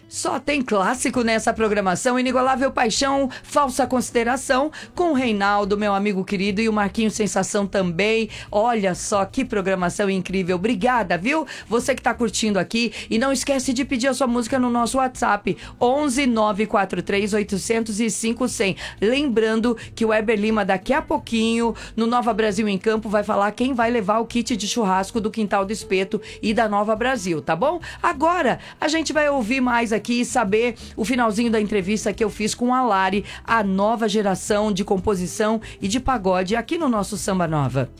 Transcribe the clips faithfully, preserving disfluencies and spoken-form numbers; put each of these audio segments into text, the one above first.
Só tem clássico nessa programação, Inigualável Paixão, Falsa Consideração, com o Reinaldo, meu amigo querido, e o Marquinhos Sensação também. Olha só que programação incrível. Obrigada, viu? Você que tá curtindo aqui. E não esquece de pedir a sua música no nosso WhatsApp, onze nove quatro três oito zero cinco zero zero. Lembrando que o Weber Lima, daqui a pouquinho, no Nova Brasil em Campo, vai falar quem vai levar o kit de churrasco do Quintal do Espeto e da Nova Brasil, tá bom? Agora, a gente vai ouvir mais aqui e saber o finalzinho da entrevista que eu fiz com a Lari, a nova geração de composição e de pagode aqui no nosso Samba Nova.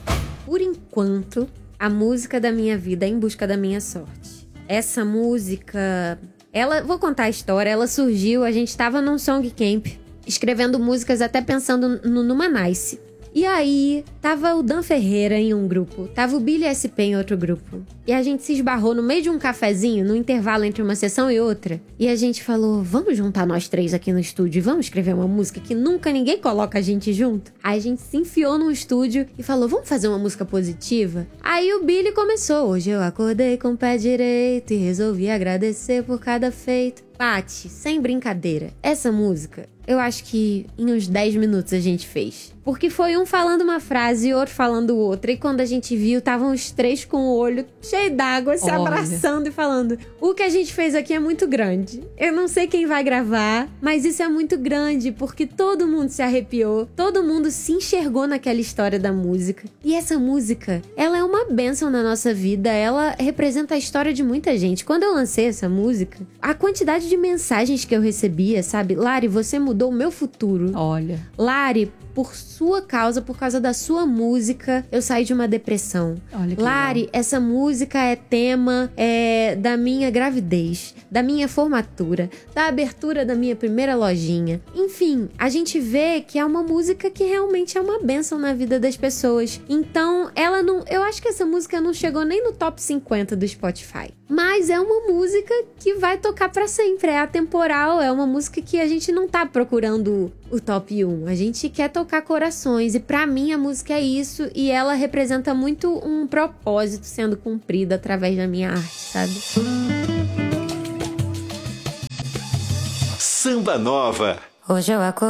Por enquanto, a música da minha vida é Em Busca da Minha Sorte. Essa música, ela, vou contar a história, ela surgiu, a gente estava num song camp, escrevendo músicas até pensando no Numa Nice. E aí, tava o Dan Ferreira em um grupo, tava o Billy S P em outro grupo. E a gente se esbarrou no meio de um cafezinho, no intervalo entre uma sessão e outra. E a gente falou, vamos juntar nós três aqui no estúdio e vamos escrever uma música que nunca ninguém coloca a gente junto? Aí a gente se enfiou num estúdio e falou, vamos fazer uma música positiva? Aí o Billy começou, hoje eu acordei com o pé direito e resolvi agradecer por cada feito. Pati, sem brincadeira, essa música, eu acho que em uns dez minutos a gente fez. Porque foi um falando uma frase e outro falando outra. E quando a gente viu, estavam os três com o olho cheio d'água, se Olha. abraçando e falando, o que a gente fez aqui é muito grande. Eu não sei quem vai gravar, mas isso é muito grande, porque todo mundo se arrepiou, todo mundo se enxergou naquela história da música. E essa música, ela é uma bênção na nossa vida, ela representa a história de muita gente. Quando eu lancei essa música, a quantidade de mensagens que eu recebia, sabe? Lari, você mudou o meu futuro. Olha. Lari, por sua causa, por causa da sua música, eu saí de uma depressão. Olha que Lari, legal. essa música é tema é, da minha gravidez, da minha formatura, da abertura da minha primeira lojinha. Enfim, a gente vê que é uma música que realmente é uma bênção na vida das pessoas. Então, ela não... Eu acho que essa música não chegou nem no top cinquenta do Spotify. Mas é uma música que vai tocar pra sempre, é atemporal, é uma música que a gente não tá procurando o top um, a gente quer tocar corações, e pra mim a música é isso, e ela representa muito um propósito sendo cumprido através da minha arte, sabe? Samba Nova. Hoje eu acordo